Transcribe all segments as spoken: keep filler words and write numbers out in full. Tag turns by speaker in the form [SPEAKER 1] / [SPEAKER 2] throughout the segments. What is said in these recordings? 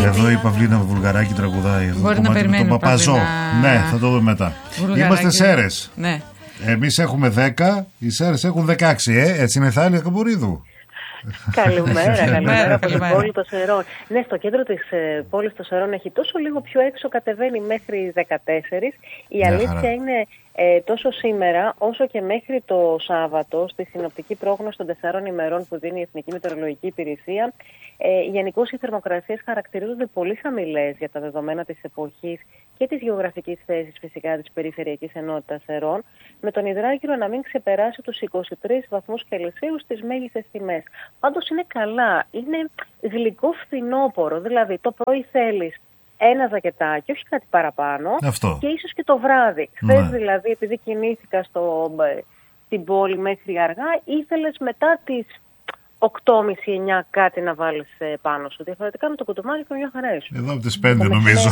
[SPEAKER 1] Εδώ η Παυλίνα Βουλγαράκη τραγουδάει.
[SPEAKER 2] Μπορεί να περιμένει.
[SPEAKER 1] Το Παπαζό. Ναι, θα το δούμε μετά.
[SPEAKER 2] Βουλγαράκη.
[SPEAKER 1] Είμαστε Σέρρες.
[SPEAKER 2] Ναι.
[SPEAKER 1] Εμείς έχουμε δέκα, οι Σέρρες έχουν δεκαέξι, ε, έτσι είναι η Θάλια Καμπορίδου.
[SPEAKER 3] Καλημέρα, καλημέρα από την πόλη των Σερών. Ναι, στο κέντρο της ε, πόλης των Σερών έχει τόσο λίγο πιο έξω, κατεβαίνει μέχρι δεκατέσσερα. Η
[SPEAKER 1] Μια
[SPEAKER 3] αλήθεια
[SPEAKER 1] χαρά.
[SPEAKER 3] είναι ε, τόσο σήμερα όσο και μέχρι το Σάββατο, στη συνοπτική πρόγνωση των τεσσάρων ημερών που δίνει η Εθνική Μετεωρολογική Υπηρεσία, ε, γενικώς οι θερμοκρασίες χαρακτηρίζονται πολύ χαμηλές για τα δεδομένα της εποχής και της γεωγραφικής θέσης φυσικά της περιφερειακής ενότητας Σερών, με τον υδράργυρο να μην ξεπεράσει τους είκοσι τρεις βαθμούς Κελσίου στις μέγιστες τιμές. Πάντως είναι καλά, είναι γλυκό φθινόπορο, δηλαδή το πρωί θέλεις ένα ζακετάκι, όχι κάτι παραπάνω,
[SPEAKER 1] Αυτό.
[SPEAKER 3] και ίσως και το βράδυ.
[SPEAKER 1] Ναι.
[SPEAKER 3] Χθες δηλαδή, επειδή κινήθηκα στο, στην πόλη μέχρι αργά, ήθελες μετά τις οκτώ και μισή εννιά κάτι να βάλεις ε, πάνω σου. Διαφορετικά με το κουτουμάκι και μια χαρά ίσως.
[SPEAKER 1] Εδώ από τις πέντε νομίζω.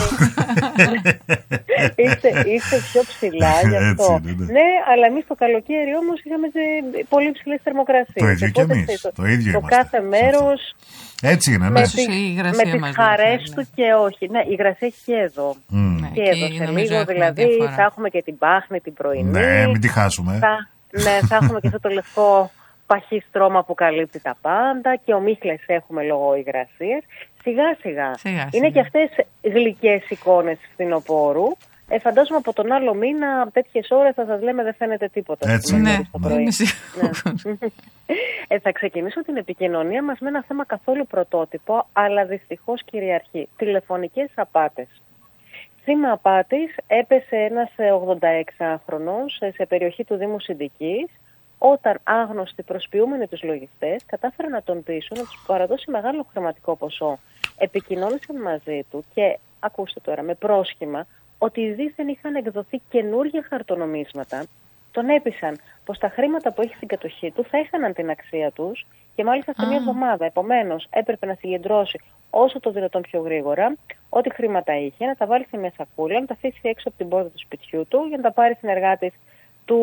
[SPEAKER 3] είστε, είστε πιο ψηλά γι' αυτό.
[SPEAKER 1] Έτσι είναι, ναι.
[SPEAKER 3] Ναι, αλλά εμείς το καλοκαίρι όμως είχαμε σε πολύ ψηλές θερμοκρασίες.
[SPEAKER 1] Το ίδιο και
[SPEAKER 3] Οπότε,
[SPEAKER 1] εμείς.
[SPEAKER 3] Το,
[SPEAKER 1] Το ίδιο
[SPEAKER 3] το
[SPEAKER 1] είμαστε.
[SPEAKER 3] κάθε μέρος
[SPEAKER 1] Έτσι είναι, ναι.
[SPEAKER 3] με,
[SPEAKER 2] Ίσως
[SPEAKER 3] τις-
[SPEAKER 2] η υγρασία
[SPEAKER 3] με τις
[SPEAKER 2] μας
[SPEAKER 3] χαρές
[SPEAKER 2] διαφέρει,
[SPEAKER 3] του και όχι. Ναι, η υγρασία έχει και εδώ.
[SPEAKER 1] Μμ.
[SPEAKER 2] Ναι,
[SPEAKER 3] Και
[SPEAKER 2] και
[SPEAKER 3] εδώ σε
[SPEAKER 2] νομίζω
[SPEAKER 3] λίγο,
[SPEAKER 2] έχουμε
[SPEAKER 3] δηλαδή
[SPEAKER 2] διαφορά.
[SPEAKER 3] θα έχουμε και την πάχνη την πρωινή.
[SPEAKER 1] Ναι, μην τη χάσουμε.
[SPEAKER 3] Θα, ναι, θα έχουμε και αυτό το λευκό παχύ στρώμα που καλύπτει τα πάντα και ομίχλες έχουμε λόγω υγρασίας. Σιγά σιγά.
[SPEAKER 2] Σιγά,
[SPEAKER 3] Είναι
[SPEAKER 2] σιγά.
[SPEAKER 3] και αυτές γλυκές εικόνες φθινοπόρου. Ε, φαντάζομαι από τον άλλο μήνα τέτοιες ώρες θα σας λέμε δεν φαίνεται τίποτα.
[SPEAKER 1] Έτσι.
[SPEAKER 2] Ναι,
[SPEAKER 3] το πρωί.
[SPEAKER 2] είμαι σίγουρος.
[SPEAKER 3] Ναι. Ε, θα ξεκινήσω την επικοινωνία μας με ένα θέμα καθόλου πρωτότυπο, αλλά δυστυχώς κυριαρχεί. Τηλεφωνικές απάτες. Θύμα απάτης έπεσε ένας ογδονταέξιχρονος σε περιοχή του Δήμου Συντικής, όταν άγνωστοι προσποιούμενοι τους λογιστές κατάφεραν να τον πείσουν να τους παραδώσει μεγάλο χρηματικό ποσό. Επικοινώνησαν μαζί του και, ακούστε τώρα, με πρόσχημα ότι δήθεν είχαν εκδοθεί καινούργια χαρτονομίσματα, τον έπεισαν πως τα χρήματα που έχει στην κατοχή του θα έχαναν την αξία τους και μάλιστα σε
[SPEAKER 2] Α.
[SPEAKER 3] μία εβδομάδα. Επομένως, έπρεπε να συγκεντρώσει όσο το δυνατόν πιο γρήγορα ό,τι χρήματα είχε, να τα βάλει σε μια σακούλα, να τα αφήσει έξω από την πόρτα του σπιτιού του για να τα πάρει συνεργάτης του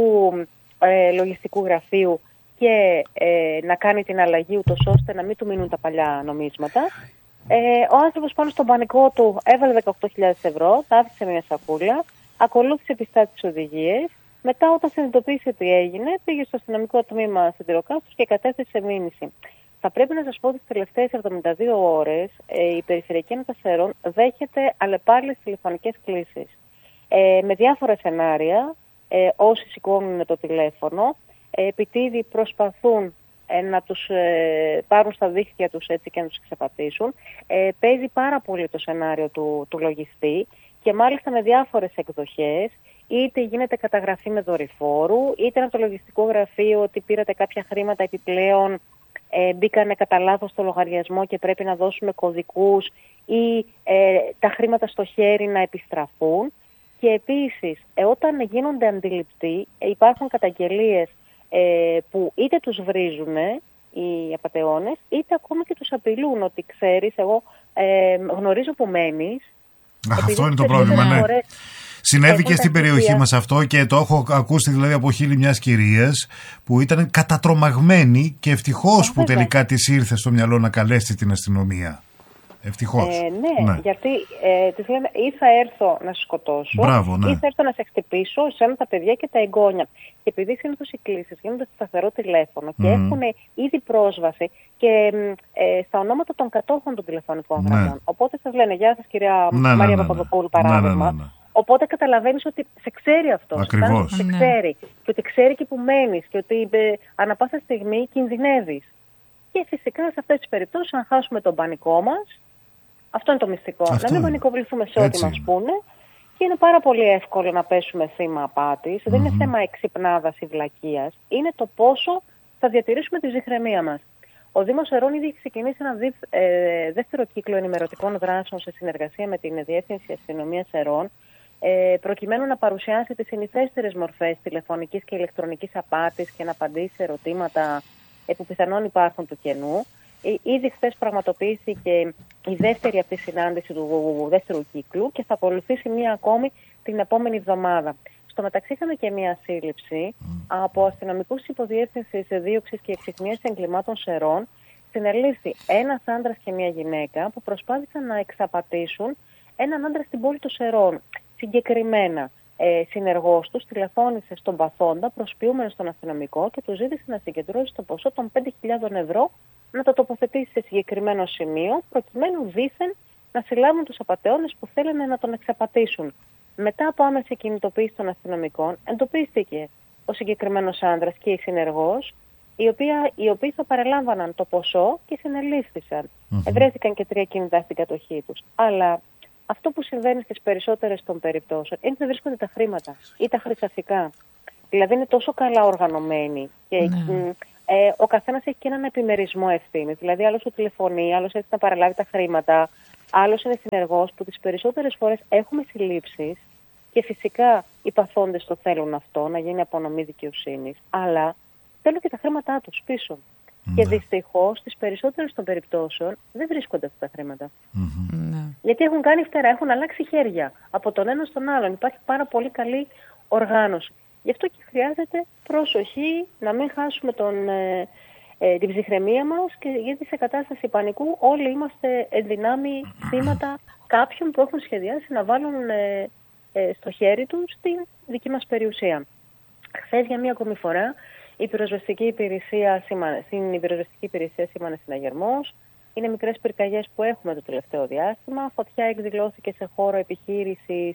[SPEAKER 3] ε, λογιστικού γραφείου και ε, να κάνει την αλλαγή ούτως ώστε να μην του μείνουν τα παλιά νομίσματα. Ε, ο άνθρωπος πάνω στον πανικό του έβαλε δεκαοκτώ χιλιάδες ευρώ, τα άφησε σε μια σακούλα, ακολούθησε πιστά τις οδηγίες. Μετά, όταν συνειδητοποίησε τι έγινε, πήγε στο αστυνομικό τμήμα στην Τυροκάστρος και κατέθεσε μήνυση. Θα πρέπει να σας πω ότι τις τελευταίες εβδομήντα δύο ώρες ε, η Περιφερειακή Ένωση Σερών δέχεται αλλεπάλληλες τηλεφωνικές κλήσεις. Ε, με διάφορα σενάρια, ε, όσοι σηκώνουν το τηλέφωνο, ε, επιτίδη προσπαθούν ε, να τους ε, πάρουν στα δίχτυα τους έτσι και να τους ξεπατήσουν. Ε, παίζει πάρα πολύ το σενάριο του, του λογιστή και μάλιστα με διάφορες εκδοχές. Είτε γίνεται καταγραφή με δορυφόρου, είτε από το λογιστικό γραφείο ότι πήρατε κάποια χρήματα επιπλέον, ε, μπήκανε κατά λάθος στο λογαριασμό και πρέπει να δώσουμε κωδικούς ή ε, τα χρήματα στο χέρι να επιστραφούν. Και επίσης, ε, όταν γίνονται αντιληπτοί, ε, υπάρχουν καταγγελίες ε, που είτε τους βρίζουν οι απατεώνες, είτε ακόμα και τους απειλούν ότι ξέρεις, εγώ ε, γνωρίζω που μένεις.
[SPEAKER 1] Αυτό είναι το πρόβλημα, ναι.
[SPEAKER 3] Φορές,
[SPEAKER 1] Συνέβη και στην περιοχή
[SPEAKER 3] στοιχεία.
[SPEAKER 1] μας αυτό και το έχω ακούσει δηλαδή από χείλη μιας κυρίας που ήταν κατατρομαγμένη και ευτυχώς
[SPEAKER 3] Α,
[SPEAKER 1] που
[SPEAKER 3] βέβαια.
[SPEAKER 1] τελικά της ήρθε στο μυαλό να καλέσει την αστυνομία. Ευτυχώς.
[SPEAKER 3] Ε, ναι, γιατί ε, της λένε ή θα έρθω να σε σκοτώσω,
[SPEAKER 1] Μπράβο, ναι.
[SPEAKER 3] ή θα έρθω να σε χτυπήσω, εσένα τα παιδιά και τα εγγόνια. Και επειδή συνήθως οι κλήσεις γίνονται στο σταθερό τηλέφωνο και
[SPEAKER 1] Mm.
[SPEAKER 3] έχουν ήδη πρόσβαση και ε, στα ονόματα των κατόχων των τηλεφωνικών
[SPEAKER 1] Ναι.
[SPEAKER 3] γραμμών. Οπότε σας λένε, γεια σας κυρία
[SPEAKER 1] Ναι, ναι,
[SPEAKER 3] Μαρία
[SPEAKER 1] ναι, ναι.
[SPEAKER 3] Παπαδοπούλου,
[SPEAKER 1] Ναι, ναι,
[SPEAKER 3] παράδειγμα.
[SPEAKER 1] ναι, ναι.
[SPEAKER 3] Οπότε καταλαβαίνεις ότι σε ξέρει αυτός.
[SPEAKER 1] Ακριβώς.
[SPEAKER 3] Αισθάνεσαι ότι
[SPEAKER 2] Ναι.
[SPEAKER 3] σε ξέρει. Και ότι ξέρει και που μένεις και ότι ε, ανά πάσα στιγμή κινδυνεύεις. Και φυσικά σε αυτές τις περιπτώσεις, αν χάσουμε τον πανικό μας, αυτό είναι το μυστικό.
[SPEAKER 1] Αυτό
[SPEAKER 3] να μην
[SPEAKER 1] είναι.
[SPEAKER 3] πανικοβληθούμε σε ό,τι
[SPEAKER 1] Έτσι
[SPEAKER 3] μας
[SPEAKER 1] είναι.
[SPEAKER 3] πούνε. Και είναι πάρα πολύ εύκολο να πέσουμε θύμα απάτης. Δεν είναι θέμα εξυπνάδας ή βλακείας. Είναι το πόσο θα διατηρήσουμε τη ψυχραιμία μας. Ο Δήμος Σερών ήδη έχει ξεκινήσει ένα δι, ε, δεύτερο κύκλο ενημερωτικών δράσεων σε συνεργασία με την Διεύθυνση Αστυνομίας Σερών, ε, προκειμένου να παρουσιάσει τις συνηθέστερες μορφές τηλεφωνικής και ηλεκτρονικής απάτης και να απαντήσει σε ερωτήματα ε, που πιθανόν υπάρχουν του κενού. Ε, ήδη χθες πραγματοποιήθηκε η δεύτερη αυτή συνάντηση του δεύτερου κύκλου και θα ακολουθήσει μία ακόμη την επόμενη εβδομάδα. Στο μεταξύ είχαμε και μία σύλληψη από αστυνομικούς υποδιεύθυνσης δίωξης και εξυχνίασης εγκλημάτων Σερών συνελήφθη ένας άντρας και μια γυναίκα που προσπάθησαν να εξαπατήσουν έναν άντρα στην πόλη των Σερών. Συγκεκριμένα, ε, συνεργός τους τηλεφώνησε στον παθόντα, προσποιούμενο στον αστυνομικό και του ζήτησε να συγκεντρώσει το ποσό των πέντε χιλιάδες ευρώ, να το τοποθετήσει σε συγκεκριμένο σημείο, προκειμένου δήθεν να συλλάβουν τους απατεώνες που θέλανε να τον εξαπατήσουν. Μετά από άμεση κινητοποίηση των αστυνομικών, εντοπίστηκε ο συγκεκριμένος άντρας και η συνεργός, οι, οποία, οι οποίοι θα παρελάμβαναν το ποσό και συνελήφθησαν. Mm-hmm. Ευρέθηκαν και τρία κινητά στην κατοχή τους. Αλλά αυτό που συμβαίνει στις περισσότερες των περιπτώσεων είναι ότι δεν βρίσκονται τα χρήματα ή τα χρυσαφικά. Δηλαδή είναι τόσο καλά οργανωμένοι και mm. ε, ο καθένας έχει και έναν επιμερισμό ευθύνης. Δηλαδή άλλος του τηλεφωνεί, άλλος έτσι να παραλάβει τα χρήματα, άλλος είναι συνεργός, που τις περισσότερες φορές έχουμε συλλήψεις και φυσικά οι παθόντες το θέλουν αυτό, να γίνει απονομή δικαιοσύνης, αλλά θέλουν και τα χρήματά τους πίσω. Mm. Και δυστυχώς στις περισσότερες των περιπτώσεων δεν βρίσκονται αυτά τα χρήματα. Mm-hmm. Mm. Γιατί έχουν κάνει φτερά, έχουν αλλάξει χέρια από τον ένα στον άλλον. Υπάρχει πάρα πολύ καλή οργάνωση. Γι' αυτό και χρειάζεται προσοχή να μην χάσουμε τον, ε, ε, την ψυχραιμία μας, και γιατί σε κατάσταση πανικού όλοι είμαστε ενδυνάμει θύματα κάποιων που έχουν σχεδιάσει να βάλουν ε, ε, στο χέρι τους τη δική μας περιουσία. Χθες για μία ακόμη φορά η πυροσβεστική υπηρεσία, στην πυροσβεστική υπηρεσία σήμανε συναγερμός. Είναι μικρές πυρκαγιές που έχουμε το τελευταίο διάστημα. Φωτιά εκδηλώθηκε σε χώρο επιχείρησης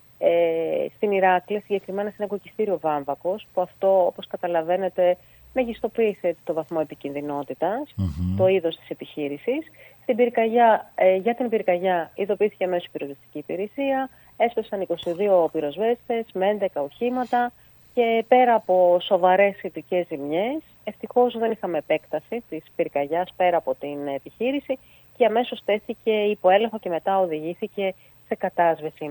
[SPEAKER 3] ε, στην Ηράκλεια, συγκεκριμένα στην οικοκυστήριο Βάμβακος, που αυτό, όπως καταλαβαίνετε, μεγιστοποίησε το βαθμό επικινδυνότητας, mm-hmm. το είδος της επιχείρησης. Στην πυρκαγιά, ε, για την πυρκαγιά ειδοποιήθηκε αμέσως η πυροσβεστική υπηρεσία, έσπευσαν είκοσι δύο πυροσβέστες με έντεκα οχήματα και πέρα από σοβαρές ειδικές ζημιές, ευτυχώς δεν είχαμε επέκταση της πυρκαγιάς πέρα από την επιχείρηση και αμέσως τέθηκε υπό έλεγχο και μετά οδηγήθηκε σε κατάσβεση.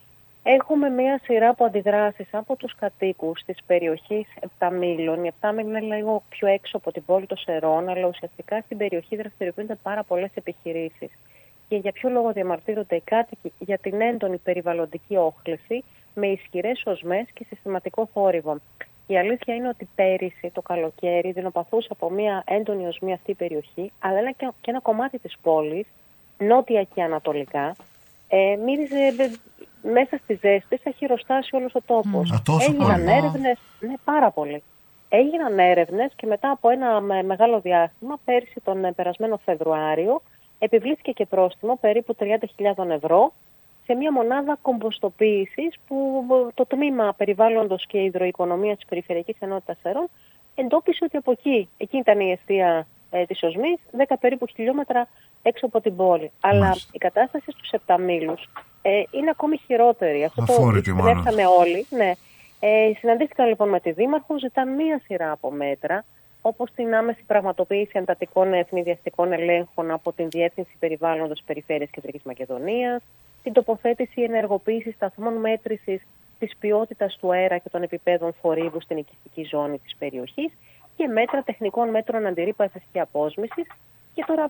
[SPEAKER 3] Έχουμε μία σειρά από αντιδράσεις από τους κατοίκους της περιοχής Επταμήλων. Η Επτάμήλη είναι λίγο πιο έξω από την πόλη των Σερών, αλλά ουσιαστικά στην περιοχή δραστηριοποιούνται πάρα πολλές επιχειρήσεις. Και για ποιο λόγο διαμαρτύρονται οι κάτοικοι? Για την έντονη περιβαλλοντική όχληση με ισχυρές οσμές και συστηματικό θόρυβο. Η αλήθεια είναι ότι πέρυσι το καλοκαίρι δεινοπαθούσε από μια έντονη οσμή αυτή η περιοχή, αλλά είναι και ένα κομμάτι της πόλης, νότια και ανατολικά, ε, μύριζε μέσα στη ζέστη, θα χειροστάσει όλος ο τόπος.
[SPEAKER 1] Mm,
[SPEAKER 3] Έγιναν έρευνες, ναι, πάρα πολύ. Έγιναν έρευνες και μετά από ένα μεγάλο διάστημα, πέρυσι τον περασμένο Φεβρουάριο, επιβλήθηκε και πρόστιμο περίπου τριάντα χιλιάδες ευρώ σε μια μονάδα κομποστοποίησης που το τμήμα περιβάλλοντος και υδροοικονομίας της Περιφερειακής Ενότητας Σερών εντόπισε ότι από εκεί, εκεί ήταν η αιστεία ε, της οσμής, δέκα περίπου χιλιόμετρα έξω από την πόλη. Αλλά Μάλιστα. η κατάσταση στους Επταμήλους ε, είναι ακόμη χειρότερη. Αυτό
[SPEAKER 1] Αφόρητη,
[SPEAKER 3] το συνέβησαμε όλοι. Ναι. Ε, συναντήθηκαν λοιπόν με τη Δήμαρχο, ζητάνε μία σειρά από μέτρα, όπως την άμεση πραγματοποίηση εντατικών ευνηδιαστικών ελέγχων από την Διεύθυνση Περιβάλλοντος Περιφέρειας Κεντρικής Μακεδονίας, την τοποθέτηση ενεργοποίηση σταθμών μέτρησης της ποιότητας του αέρα και των επιπέδων θορύβου στην οικιστική ζώνη της περιοχής και μέτρα τεχνικών μέτρων αντιρρύπασης και απόσμησης. Και τώρα,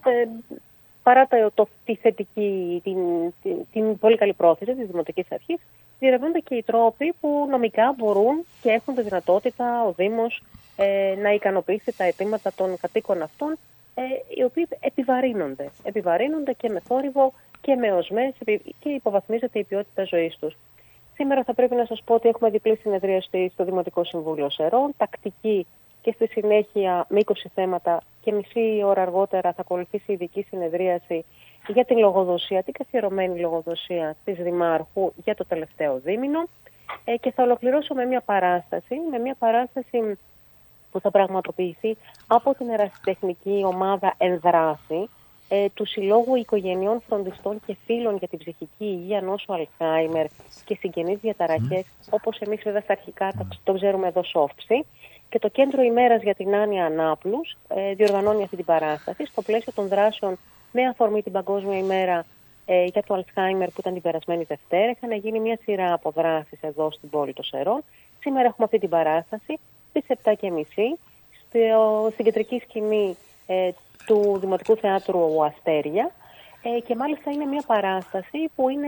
[SPEAKER 3] παρά το, το, τη θετική, την, την, την πολύ καλή πρόθεση της Δημοτικής Αρχής, διερευνούνται και οι τρόποι που νομικά μπορούν και έχουν τη δυνατότητα ο Δήμος ε, να ικανοποιήσει τα αιτήματα των κατοίκων αυτών, ε, οι οποίοι επιβαρύνονται. Επιβαρύνονται και με θόρυβο και με οσμές και υποβαθμίζεται η ποιότητα ζωής τους. Σήμερα θα πρέπει να σας πω ότι έχουμε διπλή συνεδρίαση στο Δημοτικό Συμβούλιο Σερών, τακτική, και στη συνέχεια με είκοσι θέματα και μισή ώρα αργότερα θα ακολουθήσει ειδική συνεδρίαση για την λογοδοσία, την καθιερωμένη λογοδοσία της Δημάρχου για το τελευταίο δίμηνο, ε, και θα ολοκληρώσω με μια παράσταση, με μια παράσταση που θα πραγματοποιηθεί από την ερασιτεχνική ομάδα Ενδράση ε, του Συλλόγου Οικογενειών Φροντιστών και Φίλων για την Ψυχική Υγεία Νόσου Αλτσχάιμερ και Συγγενείς Διαταραχές, mm. όπως εμείς βέβαια στα αρχικά mm. το ξέρουμε εδώ Σόφψη. Και το Κέντρο Ημέρας για την Άνοια Ανάπλους ε, διοργανώνει αυτή την παράσταση στο πλαίσιο των δράσεων με αφορμή την Παγκόσμια ημέρα ε, για το Αλτσχάιμερ που ήταν την περασμένη Δευτέρα. Είχαν γίνει μια σειρά από δράσεις εδώ στην πόλη των Σερών. Σήμερα έχουμε αυτή την παράσταση στις επτά και μισή στο, στην κεντρική σκηνή ε, του Δημοτικού Θεάτρου Αστέρια. Ε, και μάλιστα είναι μια παράσταση που είναι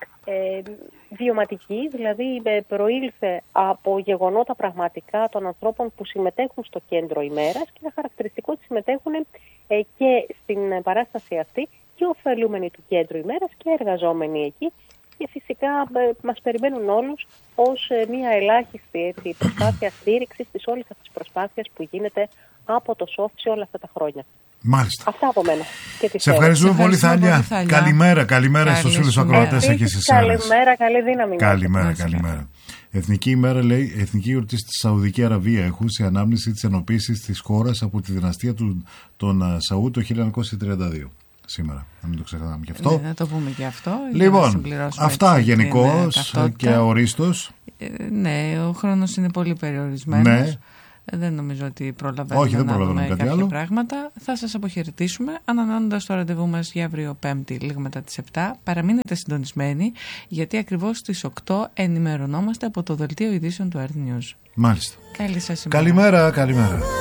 [SPEAKER 3] ε, βιωματική, δηλαδή ε, προήλθε από γεγονότα πραγματικά των ανθρώπων που συμμετέχουν στο κέντρο ημέρας, και είναι χαρακτηριστικό ότι συμμετέχουν ε, και στην παράσταση αυτή και ωφελούμενοι του κέντρου ημέρας και εργαζόμενοι εκεί. Και φυσικά ε, μας περιμένουν όλους ως ε, μια ελάχιστη έτσι, προσπάθεια στήριξης της όλης αυτής της προσπάθειας που γίνεται από το ΣΟΦΤ όλα αυτά τα χρόνια.
[SPEAKER 1] Μάλιστα.
[SPEAKER 3] Αυτά από μένα.
[SPEAKER 1] Σε ευχαριστούμε πολύ, Θάλια. Καλημέρα, καλημέρα στους φίλους ακροατές εκεί στις Σάρες.
[SPEAKER 3] Καλημέρα, καλή δύναμη.
[SPEAKER 1] Καλημέρα, καλημέρα. Εθνική ημέρα, λέει, εθνική γιορτή στη Σαουδική Αραβία, έχουσε ανάμνηση της ενοποίησης της χώρας από τη δυναστεία του, των Σαούδ το χίλια εννιακόσια τριάντα δύο. Σήμερα, να μην το ξεχνάμε και αυτό.
[SPEAKER 2] Ναι, να το πούμε και αυτό.
[SPEAKER 1] Λοιπόν, αυτά γενικώς και αορίστως.
[SPEAKER 2] Ε, ναι, ο χρόνος είναι πολύ περιορισμένος.
[SPEAKER 1] Ναι.
[SPEAKER 2] Δεν νομίζω ότι προλαβαίνουμε
[SPEAKER 1] Όχι, δεν
[SPEAKER 2] να δούμε κάποια
[SPEAKER 1] άλλο.
[SPEAKER 2] πράγματα. Θα σας αποχαιρετήσουμε ανανεώνοντας το ραντεβού μας για αύριο Πέμπτη λίγο μετά τις επτά. Παραμείνετε συντονισμένοι, γιατί ακριβώς στις οκτώ ενημερωνόμαστε από το δελτίο ειδήσεων του Earth News.
[SPEAKER 1] Μάλιστα.
[SPEAKER 2] Καλή σας ημέρα.
[SPEAKER 1] Καλημέρα, καλημέρα.